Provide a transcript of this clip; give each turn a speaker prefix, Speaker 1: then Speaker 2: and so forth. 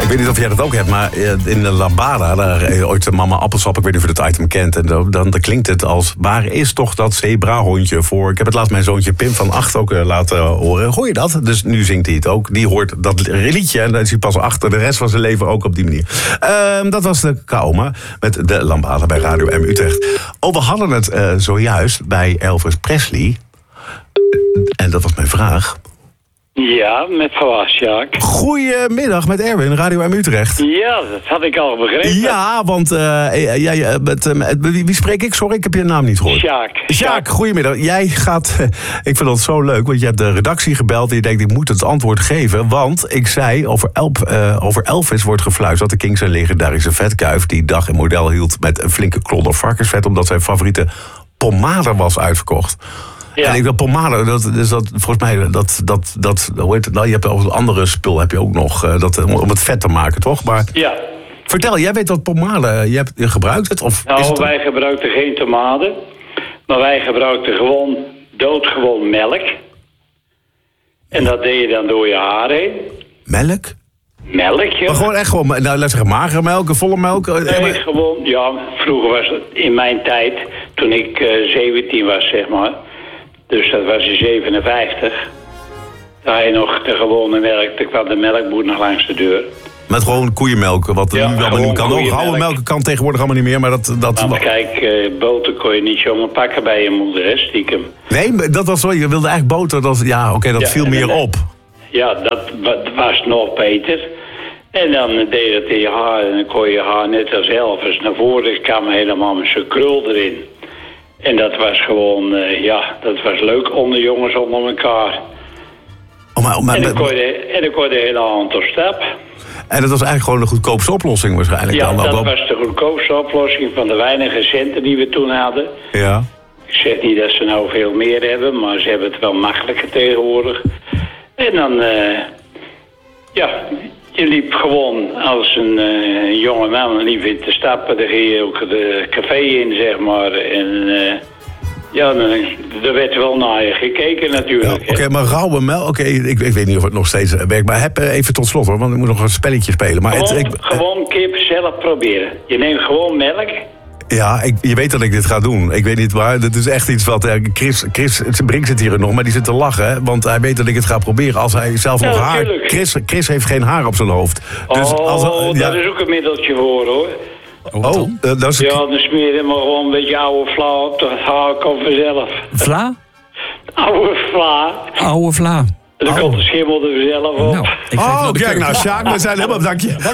Speaker 1: Ik weet niet of jij dat ook hebt, maar in de Lambada, daar ooit mama appelsap, ik weet niet of je dat item kent. En dan klinkt het als, waar is toch dat zebrahondje voor? Ik heb het laatst mijn zoontje Pim van 8 ook laten horen. Hoor je dat? Dus nu zingt hij het ook. Die hoort dat liedje en dan is hij pas achter de rest van zijn leven ook op die manier. Dat was de Kaoma met de Lambada bij Radio M Utrecht. Oh, we hadden het zojuist bij Elvis Presley. En dat was mijn vraag.
Speaker 2: Ja, met verwacht, Sjaak.
Speaker 1: Goedemiddag met Erwin, Radio M Utrecht.
Speaker 2: Ja, dat had ik al begrepen.
Speaker 1: Ja, want wie spreek ik? Sorry, ik heb je naam niet gehoord.
Speaker 2: Sjaak,
Speaker 1: goedemiddag. Jij gaat, ik vind dat zo leuk, want je hebt de redactie gebeld en je denkt, ik moet het antwoord geven. Want ik zei, over Elvis wordt gefluisterd dat de Kings een legendarische vetkuif die dag en model hield met een flinke klodder varkensvet, omdat zijn favoriete pomade was uitverkocht. Ja. En ik dacht, pomade, dat volgens mij, hoe heet het nou? Je hebt een andere spul, heb je ook nog, om het vet te maken, toch? Maar
Speaker 2: ja.
Speaker 1: Vertel, jij weet wat pomade, je gebruikt het? Of
Speaker 2: nou,
Speaker 1: is het
Speaker 2: wij gebruikten geen pomade, maar wij gebruikten gewoon doodgewoon melk. En dat deed je dan door je haar heen.
Speaker 1: Melk?
Speaker 2: Melk, ja.
Speaker 1: Maar gewoon echt gewoon, nou, laten we zeggen, magere melk, volle melk?
Speaker 2: Nee, gewoon, ja, vroeger was het in mijn tijd, toen ik 17 was, zeg maar. Dus dat was in 57. Daar had je nog de gewone melk. Er kwam de melkboer nog langs de deur.
Speaker 1: Met gewoon koeienmelk, wat nu allemaal niet kan. Ook oude melk kan tegenwoordig allemaal niet meer, maar dat...
Speaker 2: Maar kijk, boter kon je niet zomaar pakken bij je moeder, hè, stiekem.
Speaker 1: Nee, dat was zo. Je wilde eigenlijk boter, dat viel meer op.
Speaker 2: Ja, dat was nog beter. En dan deed je het in je haar en dan kon je haar net als Elvis naar voren. Kwam helemaal met zijn krul erin. En dat was gewoon, dat was leuk onder jongens onder elkaar. En dan kon je de hele hand op stap.
Speaker 1: En dat was eigenlijk gewoon de goedkoopste oplossing waarschijnlijk.
Speaker 2: Ja, dat was de goedkoopste oplossing van de weinige centen die we toen hadden.
Speaker 1: Ja.
Speaker 2: Ik zeg niet dat ze nou veel meer hebben, maar ze hebben het wel makkelijker tegenwoordig. En dan, je liep gewoon als een jonge man liep in te stappen. Dan ging je ook de café in, zeg maar. En er werd wel naar je gekeken natuurlijk.
Speaker 1: Ja, Oké, maar rauwe melk, ik weet niet of het nog steeds werkt. Maar even tot slot hoor, want ik moet nog een spelletje spelen. Maar
Speaker 2: gewoon kip zelf proberen. Je neemt gewoon melk.
Speaker 1: Ja, je weet dat ik dit ga doen. Ik weet niet waar. Dat is echt iets wat... Chris Brink zit hier nog, maar die zit te lachen. Hè? Want hij weet dat ik het ga proberen als hij zelf nog haar... Chris heeft geen haar op zijn hoofd. Dus
Speaker 2: dat is ook een middeltje voor, hoor.
Speaker 1: Dat is...
Speaker 2: Ja, dan smeer je maar gewoon een beetje oude vla op. Dat haar komt vanzelf.
Speaker 3: Vla?
Speaker 2: Oude vla.
Speaker 3: Oude vla.
Speaker 2: Dan komt de schimmel er zelf op.
Speaker 3: Nou,
Speaker 1: kijk nou, Sjaak, we zijn helemaal... Dank je.